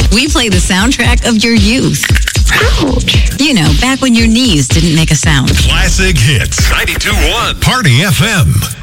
We play the soundtrack of your youth. Ouch. You know, back when your knees didn't make a sound. Classic Hits. 92.1 Party FM.